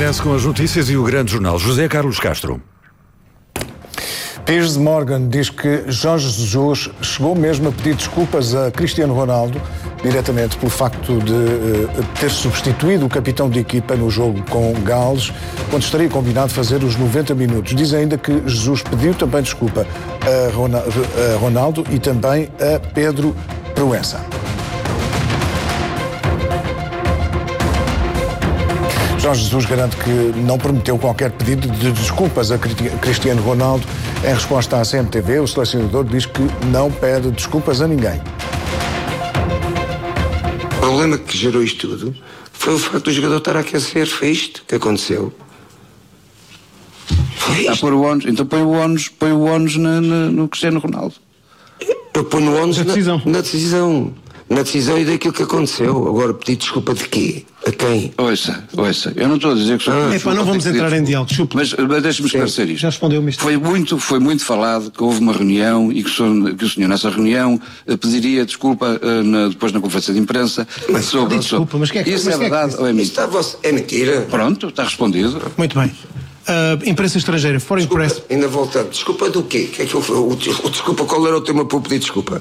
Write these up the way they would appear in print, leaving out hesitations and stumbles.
RS com as notícias e o grande jornal. José Carlos Castro. Piers Morgan diz que Jorge Jesus chegou mesmo a pedir desculpas a Cristiano Ronaldo diretamente pelo facto de ter substituído o capitão de equipa no jogo com Gales, quando estaria combinado fazer os 90 minutos. Diz ainda que Jesus pediu também desculpa a Ronaldo e também a Pedro Proença. Jorge Jesus garante que não prometeu qualquer pedido de desculpas a Cristiano Ronaldo. Em resposta à CMTV, o selecionador diz que não pede desculpas a ninguém. O problema que gerou isto tudo foi o facto do jogador estar a aquecer. Foi isto que aconteceu. Foi isto. Então põe o ónus no Cristiano Ronaldo. Eu ponho o ónus na decisão. Na decisão e daquilo que aconteceu. Agora, pedir desculpa de quê? A quem? Ouça, eu não estou a dizer que sou... não vamos entrar em diálogo, desculpe. Mas deixe-me esclarecer isto. Já respondeu, Mister. Foi muito falado que houve uma reunião e que o senhor nessa reunião pediria desculpa depois na conferência de imprensa sobre... Desculpa, mas que é que... Isso é verdade ou é mentira? É mentira. Pronto, está respondido. Muito bem. Imprensa estrangeira, foreign press. Ainda voltando. Desculpa do quê? Que é que o desculpa, qual era o tema para eu pedir desculpa?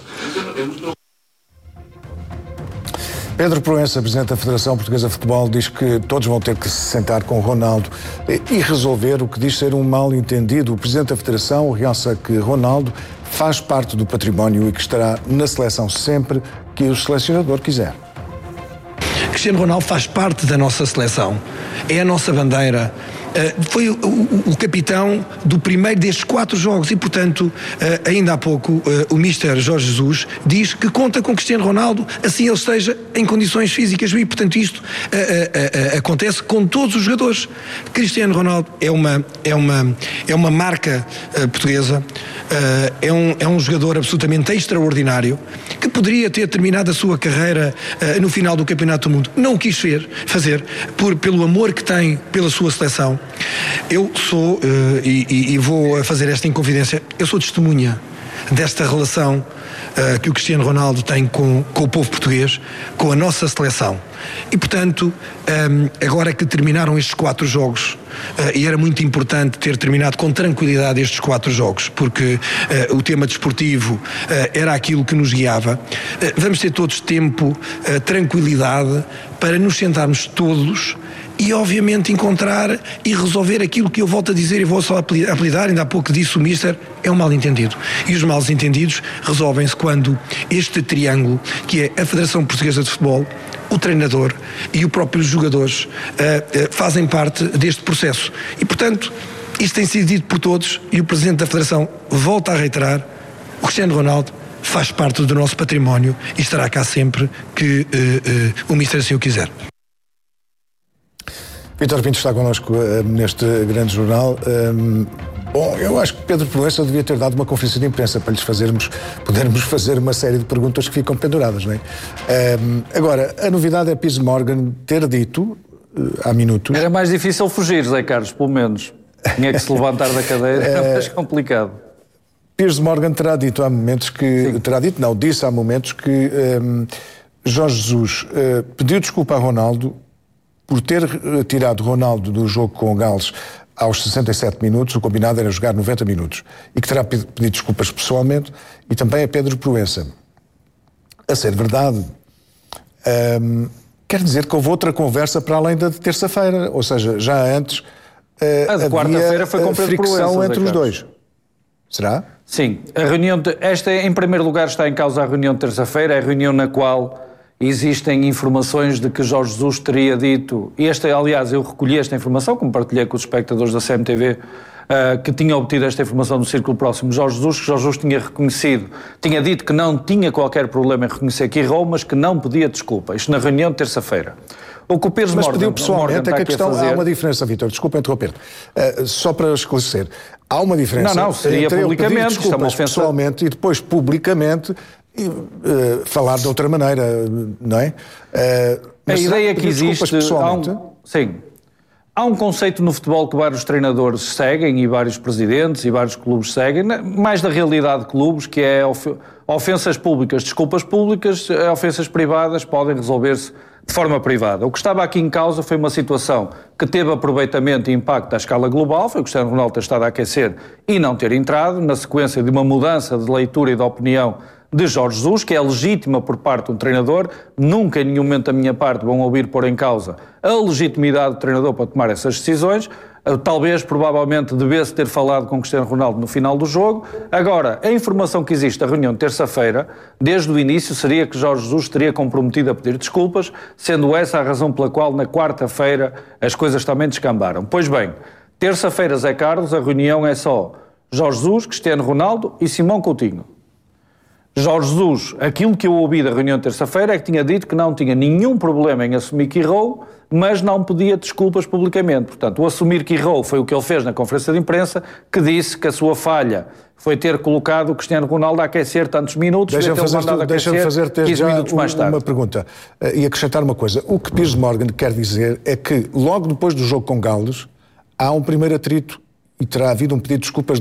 Pedro Proença, presidente da Federação Portuguesa de Futebol, diz que todos vão ter que se sentar com Ronaldo e resolver o que diz ser um mal-entendido. O presidente da Federação realça que Ronaldo faz parte do património e que estará na seleção sempre que o selecionador quiser. Cristiano Ronaldo faz parte da nossa seleção, é a nossa bandeira. Foi o capitão do primeiro destes 4 jogos e, portanto, ainda há pouco o Mister Jorge Jesus diz que conta com Cristiano Ronaldo, assim ele esteja em condições físicas e, portanto, isto acontece com todos os jogadores. Cristiano Ronaldo é uma marca portuguesa, é um jogador absolutamente extraordinário que poderia ter terminado a sua carreira no final do Campeonato do Mundo. Não o quis fazer pelo amor que tem pela sua seleção. Eu sou, e vou fazer esta inconfidência, eu sou testemunha desta relação que o Cristiano Ronaldo tem com o povo português, com a nossa seleção. E, portanto, agora que terminaram estes 4 jogos, e era muito importante ter terminado com tranquilidade estes 4 jogos, porque o tema desportivo era aquilo que nos guiava, vamos ter todos tempo, tranquilidade, para nos sentarmos todos e, obviamente, encontrar e resolver aquilo que eu volto a dizer e vou só apelidar, ainda há pouco disse o Mister, é um mal-entendido. E os mal-entendidos resolvem-se quando este triângulo, que é a Federação Portuguesa de Futebol, o treinador e os próprios jogadores fazem parte deste processo. E, portanto, isto tem sido dito por todos e o Presidente da Federação volta a reiterar, o Cristiano Ronaldo faz parte do nosso património e estará cá sempre que o Mister assim o quiser. Vítor Pinto está connosco neste grande jornal. Bom, eu acho que Pedro Proença devia ter dado uma conferência de imprensa para podermos fazer uma série de perguntas que ficam penduradas, não é? Agora, a novidade é Piers Morgan ter dito, há minutos... Era mais difícil fugir, Zé Carlos, pelo menos. Tinha que se levantar da cadeira, era mais complicado. Piers Morgan terá dito há momentos que... Sim. Disse há momentos que Jorge Jesus pediu desculpa a Ronaldo por ter tirado Ronaldo do jogo com o Gales aos 67 minutos, o combinado era jogar 90 minutos, e que terá pedido desculpas pessoalmente, e também a Pedro Proença. A ser verdade, quer dizer que houve outra conversa para além da de terça-feira, ou seja, já antes a de quarta-feira foi com Pedro fricção Proença, entre os dois. Será? Sim. A reunião esta, em primeiro lugar, está em causa a reunião de terça-feira, é a reunião na qual existem informações de que Jorge Jesus teria dito, aliás, eu recolhi esta informação, como partilhei com os espectadores da CMTV, que tinha obtido esta informação do círculo próximo de Jorge Jesus, que Jorge Jesus tinha dito que não tinha qualquer problema em reconhecer que errou, mas que não pedia desculpa. Isto na reunião de terça-feira. O que o Piers Morgan... Mas pediu pessoalmente, é que a questão... Há uma diferença, Vítor, desculpa interromper-te. Só para esclarecer, há uma diferença... Não, seria publicamente, isto é uma ofensa... pessoalmente e depois publicamente... falar de outra maneira, não é? A ideia que existe... pessoalmente? Sim. Há um conceito no futebol que vários treinadores seguem e vários presidentes e vários clubes seguem, mais da realidade de clubes, que é ofensas públicas, desculpas públicas, ofensas privadas podem resolver-se de forma privada. O que estava aqui em causa foi uma situação que teve aproveitamento e impacto à escala global, foi o Cristiano Ronaldo ter estado a aquecer e não ter entrado, na sequência de uma mudança de leitura e de opinião de Jorge Jesus, que é legítima por parte de um treinador. Nunca, em nenhum momento da minha parte, vão ouvir pôr em causa a legitimidade do treinador para tomar essas decisões. Talvez, provavelmente, devesse ter falado com Cristiano Ronaldo no final do jogo. Agora, a informação que existe da reunião de terça-feira, desde o início, seria que Jorge Jesus teria comprometido a pedir desculpas, sendo essa a razão pela qual, na quarta-feira, as coisas também descambaram. Pois bem, terça-feira, Zé Carlos, a reunião é só Jorge Jesus, Cristiano Ronaldo e Simão Coutinho. Jorge Jesus, aquilo que eu ouvi da reunião de terça-feira é que tinha dito que não tinha nenhum problema em assumir que errou, mas não pedia desculpas publicamente. Portanto, o assumir que errou foi o que ele fez na conferência de imprensa, que disse que a sua falha foi ter colocado o Cristiano Ronaldo a aquecer tantos minutos, Deixa-me fazer 15 minutos mais tarde. Uma pergunta e acrescentar uma coisa. O que Piers Morgan quer dizer é que logo depois do jogo com Gales há um primeiro atrito e terá havido um pedido de desculpas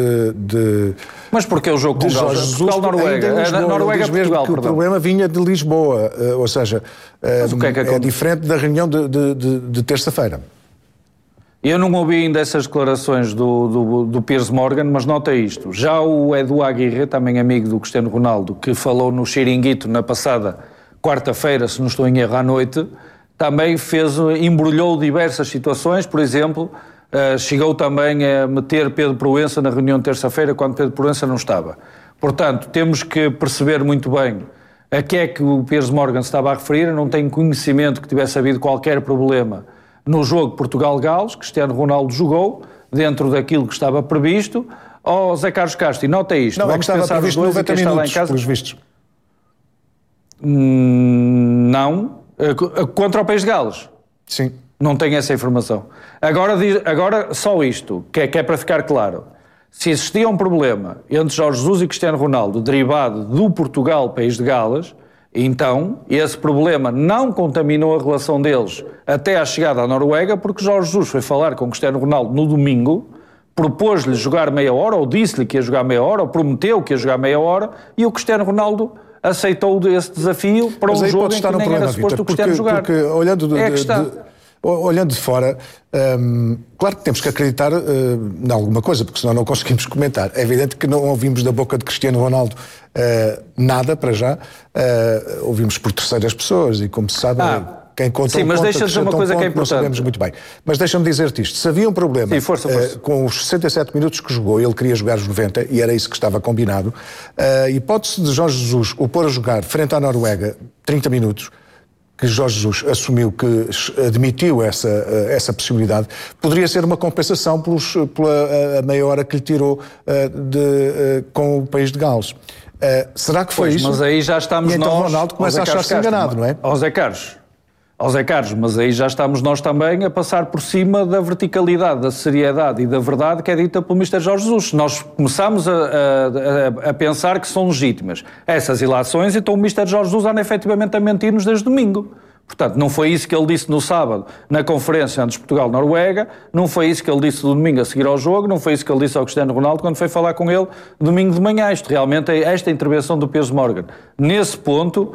de Mas porquê o jogo com Gales? Portugal-Noruega. Noruega-Portugal, que o problema vinha de Lisboa, ou seja, é diferente da reunião de terça-feira. Eu não ouvi ainda essas declarações do Piers Morgan, mas nota isto. Já o Edu Aguirre, também amigo do Cristiano Ronaldo, que falou no Xiringuito na passada quarta-feira, se não estou em erro, à noite, também embrulhou diversas situações. Por exemplo, chegou também a meter Pedro Proença na reunião de terça-feira, quando Pedro Proença não estava. Portanto, temos que perceber muito bem a que é que o Piers Morgan estava a referir. Eu não tenho conhecimento que tivesse havido qualquer problema no jogo Portugal-Gales. Cristiano Ronaldo jogou dentro daquilo que estava previsto. Zé Carlos Castro, e nota isto. Não, é que estava previsto 90 minutos, pelos vistos. Não. Contra o País de Gales? Sim. Não tenho essa informação. Agora só isto, que é para ficar claro. Se existia um problema entre Jorge Jesus e Cristiano Ronaldo derivado do Portugal-País de Gales, então esse problema não contaminou a relação deles até à chegada à Noruega, porque Jorge Jesus foi falar com Cristiano Ronaldo no domingo, propôs-lhe jogar meia hora, ou disse-lhe que ia jogar meia hora, ou prometeu que ia jogar meia hora, e o Cristiano Ronaldo aceitou esse desafio para um jogo em que nem era suposto o Cristiano jogar. Porque olhando de fora, claro que temos que acreditar em alguma coisa, porque senão não conseguimos comentar. É evidente que não ouvimos da boca de Cristiano Ronaldo nada para já. Ouvimos por terceiras pessoas e, como se sabe, quem conta sim, mas deixa-me dizer uma coisa que é importante. Não sabemos muito bem. Mas deixa-me dizer-te isto. Se havia um problema com os 67 minutos que jogou, ele queria jogar os 90 e era isso que estava combinado, a hipótese de Jorge Jesus o pôr a jogar frente à Noruega 30 minutos, que Jorge Jesus assumiu, que admitiu essa possibilidade, poderia ser uma compensação pela meia hora que lhe tirou com o País de Gales. Será que foi isso? Mas aí já estamos então nós... Ronaldo começa a achar-se enganado, não é? Zé Carlos, mas aí já estamos nós também a passar por cima da verticalidade, da seriedade e da verdade que é dita pelo Mr. Jorge Jesus. Nós começamos a pensar que são legítimas essas ilações, então o Mr. Jorge Jesus anda efetivamente a mentir-nos desde domingo. Portanto, não foi isso que ele disse no sábado na conferência antes de Portugal-Noruega, não foi isso que ele disse no domingo a seguir ao jogo, não foi isso que ele disse ao Cristiano Ronaldo quando foi falar com ele domingo de manhã. Isto realmente é esta intervenção do Piers Morgan. Nesse ponto,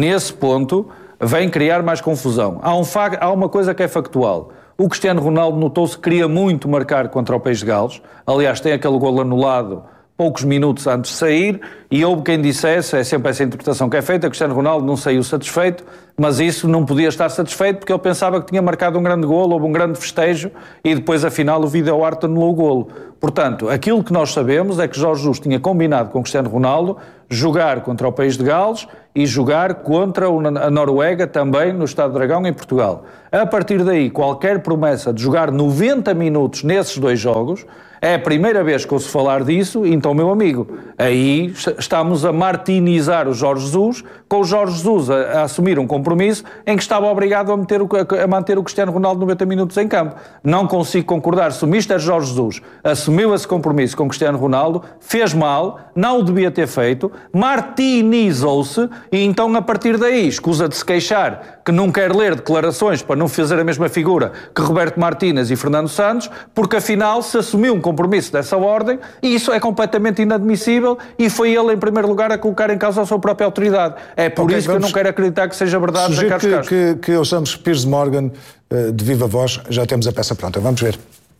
vem criar mais confusão. Há uma coisa que é factual. O Cristiano Ronaldo notou-se que queria muito marcar contra o País de Gales. Aliás, tem aquele golo anulado poucos minutos antes de sair, e houve quem dissesse, é sempre essa interpretação que é feita, que Cristiano Ronaldo não saiu satisfeito, mas isso não podia estar satisfeito porque ele pensava que tinha marcado um grande golo, houve um grande festejo, e depois, afinal, o vídeo-arte anulou o golo. Portanto, aquilo que nós sabemos é que Jorge Jesus tinha combinado com Cristiano Ronaldo jogar contra o País de Gales e jogar contra a Noruega também no Estádio do Dragão em Portugal. A partir daí, qualquer promessa de jogar 90 minutos nesses dois jogos, é a primeira vez que ouço falar disso, então, meu amigo, aí estamos a martinizar o Jorge Jesus, com o Jorge Jesus a assumir um compromisso compromisso em que estava obrigado a manter o Cristiano Ronaldo 90 minutos em campo. Não consigo concordar. Se o Mister Jorge Jesus assumiu esse compromisso com o Cristiano Ronaldo, fez mal, não o devia ter feito, martinizou-se e então a partir daí escusa de se queixar que não quer ler declarações para não fazer a mesma figura que Roberto Martínez e Fernando Santos, porque afinal se assumiu um compromisso dessa ordem e isso é completamente inadmissível e foi ele em primeiro lugar a colocar em causa a sua própria autoridade. É por isso que eu não quero acreditar que seja verdade. Sugiro que ouçamos Piers Morgan de viva voz. Já temos a peça pronta. Vamos ver.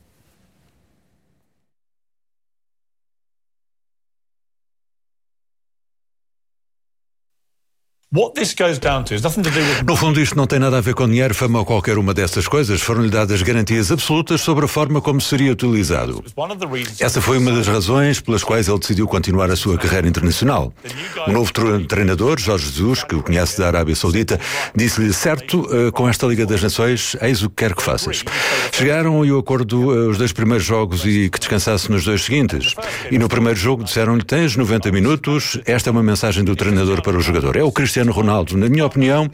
No fundo, isto não tem nada a ver com dinheiro, fama ou qualquer uma dessas coisas. Foram-lhe dadas garantias absolutas sobre a forma como seria utilizado. Essa foi uma das razões pelas quais ele decidiu continuar a sua carreira internacional. O novo treinador, Jorge Jesus, que o conhece da Arábia Saudita, disse-lhe: certo, com esta Liga das Nações, eis o que quer que faças. Chegaram ao acordo os 2 primeiros jogos e que descansasse nos 2 seguintes. E no primeiro jogo disseram-lhe: tens 90 minutos, esta é uma mensagem do treinador para o jogador. É o Cristiano Ronaldo. Na minha opinião,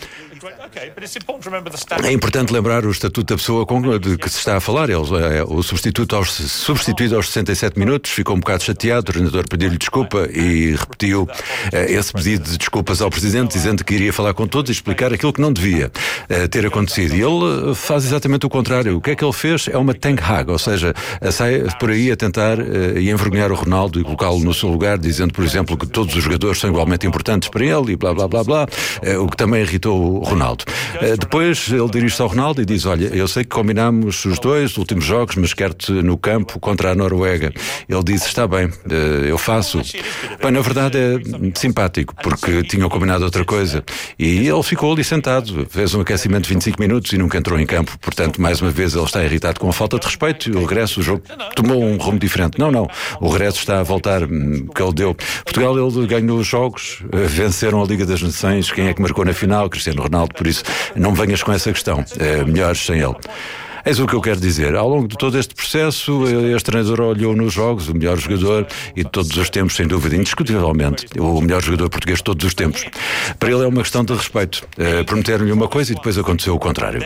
é importante lembrar o estatuto da pessoa de que se está a falar. Ele é o substituído aos 67 minutos, ficou um bocado chateado, o treinador pediu-lhe desculpa e repetiu esse pedido de desculpas ao Presidente, dizendo que iria falar com todos e explicar aquilo que não devia ter acontecido. E ele faz exatamente o contrário. O que é que ele fez? É uma Ten Hag, ou seja, sai por aí a tentar e envergonhar o Ronaldo e colocá-lo no seu lugar, dizendo, por exemplo, que todos os jogadores são igualmente importantes para ele e blá blá blá blá, o que também irritou o Ronaldo. Depois ele dirige-se ao Ronaldo e diz: olha, eu sei que combinámos os 2 últimos jogos, mas quero-te no campo contra a Noruega. Ele disse: está bem, eu faço. Bem, na verdade é simpático, porque tinham combinado outra coisa. E ele ficou ali sentado, fez um aquecimento de 25 minutos e nunca entrou em campo. Portanto, mais uma vez ele está irritado com a falta de respeito e o regresso, o jogo tomou um rumo diferente. Não, o regresso está a voltar, que ele deu. Portugal, ele ganhou os jogos, venceram a Liga das Nações. Quem é que marcou na final? Cristiano Ronaldo. Por isso, não venhas com essa questão. Melhores sem ele. Eis o que eu quero dizer. Ao longo de todo este processo, este treinador olhou nos jogos o melhor jogador e de todos os tempos, sem dúvida, indiscutivelmente, o melhor jogador português de todos os tempos. Para ele é uma questão de respeito. Prometeram-lhe uma coisa e depois aconteceu o contrário.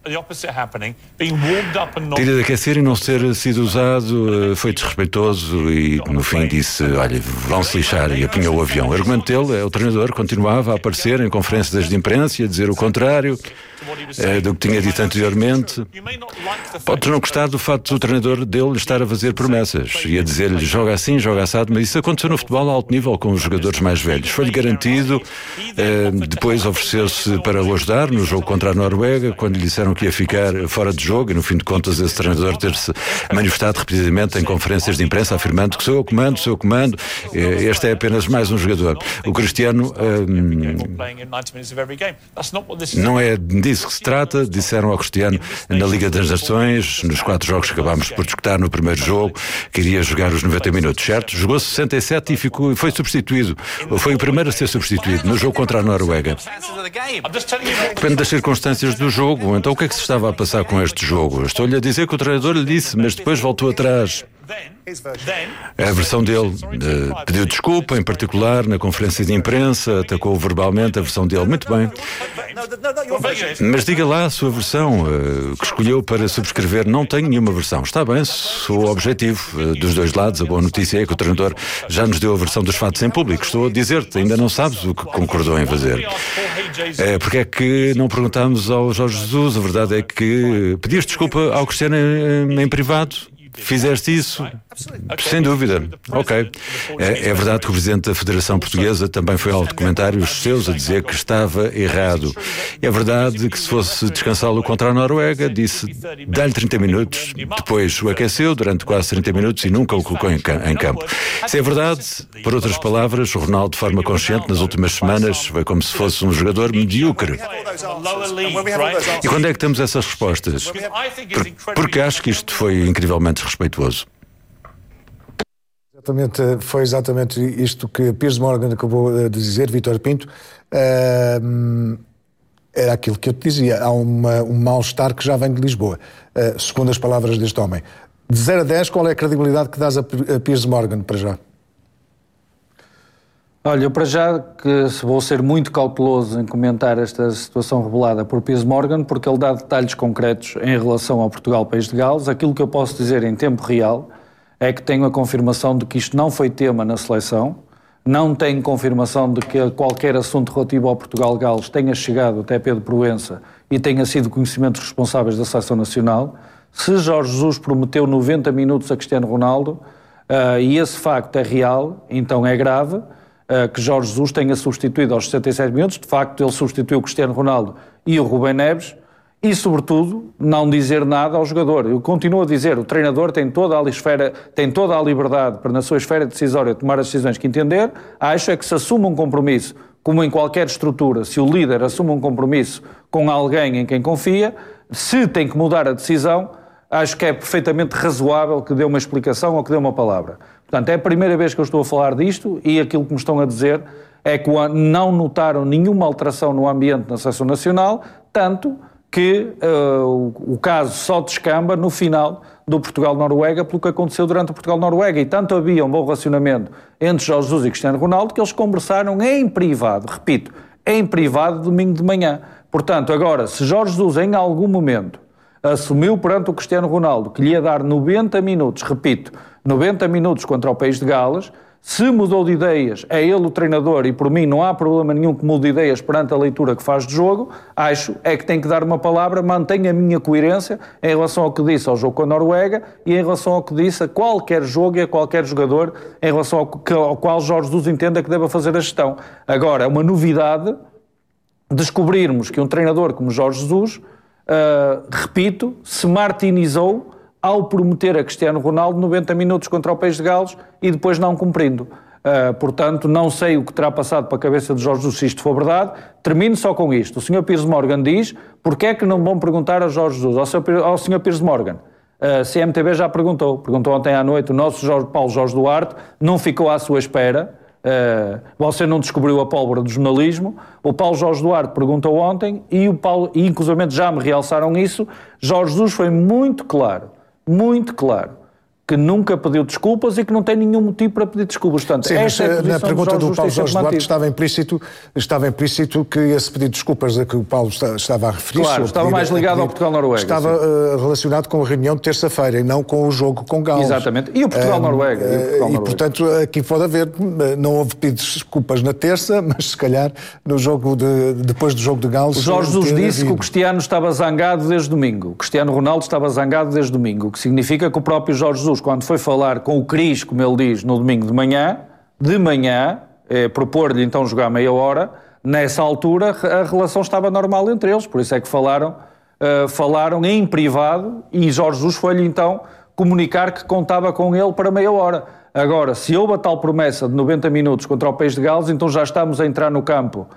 Ter de aquecer e não ter sido usado foi desrespeitoso e no fim disse: olha, vão-se lixar, e apanhou o avião. O argumento dele o treinador continuava a aparecer em conferências de imprensa e a dizer o contrário do que tinha dito anteriormente. Podes não gostar do facto do treinador dele estar a fazer promessas e a dizer-lhe: joga assim, joga assado, mas isso aconteceu no futebol a alto nível com os jogadores mais velhos. Foi-lhe garantido, depois ofereceu-se para o ajudar no jogo contra a Noruega, quando lhe disseram que ia ficar fora de jogo, e no fim de contas esse treinador ter-se manifestado repetidamente em conferências de imprensa afirmando que sou eu comando, este é apenas mais um jogador. O Cristiano não é disso que se trata. Disseram ao Cristiano na Liga das Nações, nos 4 jogos que acabámos por disputar no primeiro jogo, que iria jogar os 90 minutos, certo? Jogou 67 e foi substituído. Foi o primeiro a ser substituído no jogo contra a Noruega. Depende das circunstâncias do jogo. Então o que é que se estava a passar com este jogo? Estou-lhe a dizer que o treinador lhe disse, mas depois voltou atrás. A versão dele pediu desculpa, em particular na conferência de imprensa, atacou verbalmente a versão dele. Muito bem. Mas diga lá a sua versão que escolheu para subscrever. Não tenho nenhuma versão. Está bem, sou objetivo dos 2 lados. A boa notícia é que o treinador já nos deu a versão dos fatos em público. Estou a dizer-te, ainda não sabes o que concordou em fazer. Porque é que não perguntámos ao Jorge Jesus? A verdade é que pediste desculpa ao Cristiano em privado. Fizeste isso? Sem dúvida. Ok. É verdade que o Presidente da Federação Portuguesa também foi ao documentários seus a dizer que estava errado. É verdade que se fosse descansá-lo contra a Noruega, disse: dá-lhe 30 minutos, depois o aqueceu durante quase 30 minutos e nunca o colocou em campo. Se é verdade, por outras palavras, o Ronaldo, de forma consciente, nas últimas semanas, foi como se fosse um jogador medíocre. E quando é que temos essas respostas? Porque acho que isto foi incrivelmente respeituoso. Foi exatamente isto que Piers Morgan acabou de dizer, Vítor Pinto. Era aquilo que eu te dizia. Há um mal-estar que já vem de Lisboa, segundo as palavras deste homem. De 0 a 10, qual é a credibilidade que dás a Piers Morgan para já? Olha, para já que vou ser muito cauteloso em comentar esta situação revelada por Piers Morgan, porque ele dá detalhes concretos em relação ao Portugal-País de Gales. Aquilo que eu posso dizer em tempo real é que tenho a confirmação de que isto não foi tema na seleção, não tenho confirmação de que qualquer assunto relativo ao Portugal-Gales tenha chegado até Pedro Proença e tenha sido conhecimento dos responsáveis da Seleção Nacional. Se Jorge Jesus prometeu 90 minutos a Cristiano Ronaldo, e esse facto é real, então é grave, que Jorge Jesus tenha substituído aos 67 minutos, de facto ele substituiu o Cristiano Ronaldo e o Rubén Neves, e sobretudo não dizer nada ao jogador. Eu continuo a dizer, o treinador tem toda a liberdade para na sua esfera decisória tomar as decisões que entender. Acho é que se assume um compromisso, como em qualquer estrutura, se o líder assume um compromisso com alguém em quem confia, se tem que mudar a decisão, acho que é perfeitamente razoável que dê uma explicação ou que dê uma palavra. Portanto, é a primeira vez que eu estou a falar disto e aquilo que me estão a dizer é que não notaram nenhuma alteração no ambiente na Seleção Nacional, tanto que o caso só descamba no final do Portugal-Noruega pelo que aconteceu durante o Portugal-Noruega. E tanto havia um bom relacionamento entre Jorge Jesus e Cristiano Ronaldo que eles conversaram em privado, repito, em privado domingo de manhã. Portanto, agora, se Jorge Jesus em algum momento assumiu perante o Cristiano Ronaldo que lhe ia dar 90 minutos, repito, 90 minutos contra o País de Gales, se mudou de ideias, é ele o treinador e por mim não há problema nenhum que mude de ideias perante a leitura que faz de jogo, acho é que tem que dar uma palavra, mantenha a minha coerência em relação ao que disse ao jogo com a Noruega e em relação ao que disse a qualquer jogo e a qualquer jogador em relação ao qual Jorge Jesus entenda que deva fazer a gestão. Agora, é uma novidade descobrirmos que um treinador como Jorge Jesus, repito, se martirizou ao prometer a Cristiano Ronaldo 90 minutos contra o País de Gales e depois não cumprindo. Portanto, não sei o que terá passado para a cabeça de Jorge Jesus se isto for verdade. Termino só com isto. O Sr. Piers Morgan diz, porque é que não vão perguntar a Jorge Jesus? Ao Sr. Piers Morgan. A CMTV já perguntou ontem à noite, o nosso Paulo Jorge Duarte não ficou à sua espera. Você não descobriu a pólvora do jornalismo. O Paulo Jorge Duarte perguntou ontem e inclusivamente já me realçaram isso. Jorge Jesus foi muito claro, que nunca pediu desculpas e que não tem nenhum motivo para pedir desculpas. Portanto, sim, na pergunta do Paulo Jorge Duarte estava implícito que esse pedido de desculpas a que o Paulo estava a referir... Claro, estava mais ligado ao Portugal-Noruega. Estava relacionado com a reunião de terça-feira e não com o jogo com Gales. Exatamente. E o Portugal-Noruega. E, portanto, aqui pode haver... Não houve pedido de desculpas na terça, mas se calhar no jogo depois do jogo de Gales... O Jorge Jesus disse que o Cristiano estava zangado desde domingo. O Cristiano Ronaldo estava zangado desde domingo, o que significa que o próprio Jorge Jesus, quando foi falar com o Cris, como ele diz, no domingo de manhã, propor-lhe então jogar meia hora, nessa altura a relação estava normal entre eles, por isso é que falaram em privado e Jorge Jesus foi-lhe então comunicar que contava com ele para meia hora. Agora, se houve a tal promessa de 90 minutos contra o País de Gales, então já estamos a entrar no campo,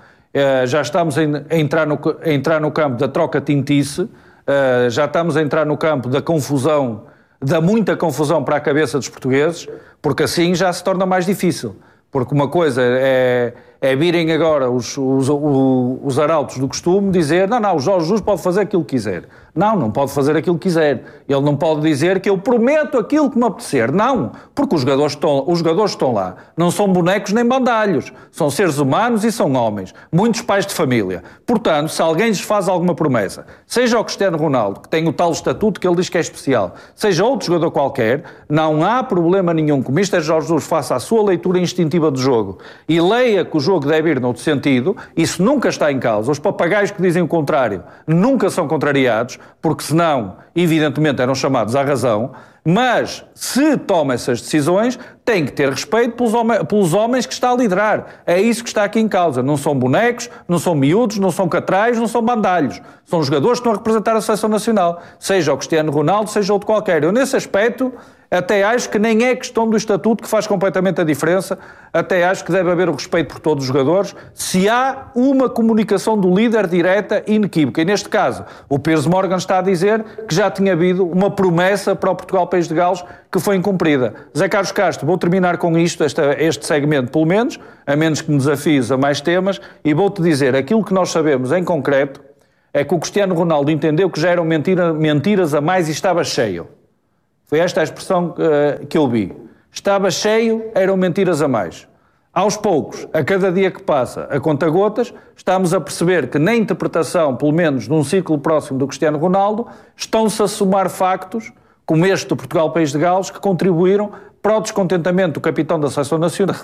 entrar no campo da troca-tintice, já estamos a entrar no campo da confusão, dá muita confusão para a cabeça dos portugueses, porque assim já se torna mais difícil. Porque uma coisa é virem agora os arautos do costume dizer não, o Jorge Jesus pode fazer aquilo que quiser. Não pode fazer aquilo que quiser. Ele não pode dizer que eu prometo aquilo que me apetecer. Não, porque os jogadores estão lá. Não são bonecos nem bandalhos. São seres humanos e são homens. Muitos pais de família. Portanto, se alguém lhes faz alguma promessa, seja o Cristiano Ronaldo, que tem o tal estatuto que ele diz que é especial, seja outro jogador qualquer, não há problema nenhum que o Mr. Jorge Jesus faça a sua leitura instintiva do jogo e leia que o jogo deve ir noutro sentido. Isso nunca está em causa. Os papagaios que dizem o contrário nunca são contrariados, porque senão, evidentemente, eram chamados à razão, mas se toma essas decisões, tem que ter respeito pelos homens que está a liderar. É isso que está aqui em causa. Não são bonecos, não são miúdos, não são catrais, não são bandalhos. São jogadores que estão a representar a Seleção Nacional, seja o Cristiano Ronaldo, seja outro qualquer. Eu, nesse aspecto, até acho que nem é questão do estatuto que faz completamente a diferença, até acho que deve haver o respeito por todos os jogadores, se há uma comunicação do líder direta e inequívoca. E neste caso, o Piers Morgan está a dizer que já tinha havido uma promessa para o Portugal-País de Gales que foi incumprida. Zé Carlos Castro, vou terminar com isto, este segmento pelo menos, a menos que me desafies a mais temas, e vou-te dizer, aquilo que nós sabemos em concreto é que o Cristiano Ronaldo entendeu que já eram mentiras a mais e estava cheio. Foi esta a expressão que eu vi. Estava cheio, eram mentiras a mais. Aos poucos, a cada dia que passa, a conta-gotas, estamos a perceber que na interpretação, pelo menos num ciclo próximo do Cristiano Ronaldo, estão-se a somar factos, como este do Portugal País de Gales, que contribuíram para o descontentamento do capitão da Seleção Nacional